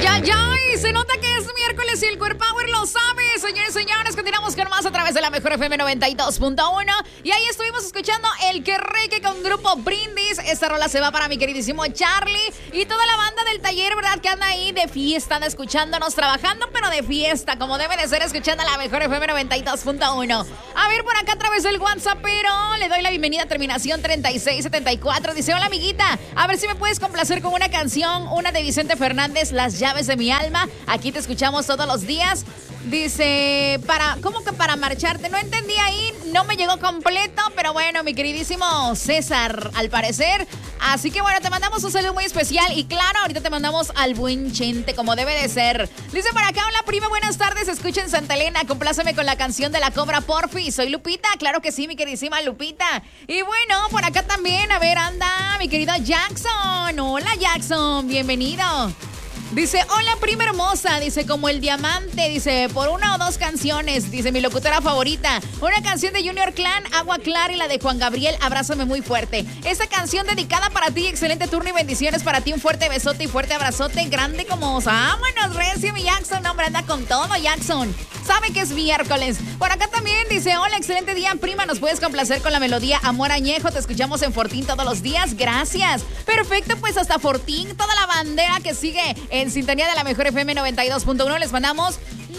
ay, ay, se nota que es miércoles y el Core Power lo sabe. Señores y señores, continuamos con más a través de la Mejor FM 92.1. Y ahí estuvimos escuchando el Que Reque con Grupo Brindis. Esta rola se va para mi queridísimo Charlie y toda la banda del taller, ¿verdad? Que anda ahí de fiesta, anda escuchándonos, trabajando, pero de fiesta, como debe de ser, escuchando a la Mejor FM 92.1. A ver, por acá a través del WhatsApp, pero le doy la bienvenida a terminación 3674. Dice, hola amiguita, a ver si me puedes complacer con una canción, una de Vicente Fernández, Las llaves de mi alma. Aquí te escuchamos todos los días. Dice, ¿cómo que para marcharte? No entendí ahí, no me llegó completo, pero bueno, mi queridísimo César, al parecer. Así que bueno, te mandamos un saludo muy especial y claro, ahorita te mandamos al buen Chente, como debe de ser. Dice por acá, hola prima, buenas tardes, escuchen Santa Elena, compláceme con la canción de La Cobra, porfi. Soy Lupita, claro que sí, mi queridísima Lupita. Y bueno, por acá también, a ver, anda mi querido Jackson. Hola Jackson, bienvenido. Dice, hola prima hermosa, dice, como el diamante, dice, por una o dos canciones, dice, mi locutora favorita, una canción de Junior Clan, Agua Clara, y la de Juan Gabriel, Abrázame muy fuerte. Esta canción dedicada para ti, excelente turno y bendiciones para ti, un fuerte besote y fuerte abrazote, grande como, vámonos, recio, mi Jackson, hombre, anda con todo, Jackson. Sabe que es miércoles. Por acá también dice, hola, excelente día, prima, ¿nos puedes complacer con la melodía Amor Añejo? Te escuchamos en Fortín todos los días, gracias. Perfecto, pues hasta Fortín, toda la bandera que sigue en sintonía de la Mejor FM 92.1, les mandamos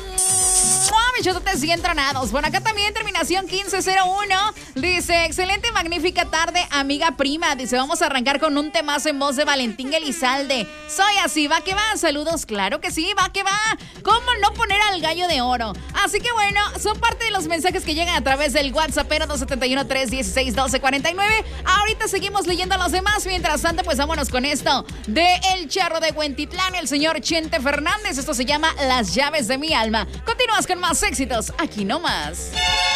bichototes y entranados. Por acá también, terminación 1501. Dice, excelente y magnífica tarde, amiga prima. Dice, vamos a arrancar con un temazo en voz de Valentín Elizalde. Soy así, va que va. Saludos, claro que sí, va que va. ¿Cómo no poner al gallo de oro? Así que bueno, son parte de los mensajes que llegan a través del WhatsApp, pero 271-316-1249. Ahorita seguimos leyendo a los demás. Mientras tanto, pues vámonos con esto de El Charro de Huentitlán, el señor Chente Fernández. Esto se llama Las llaves de mi alma. Continúas con más éxitos aquí nomás.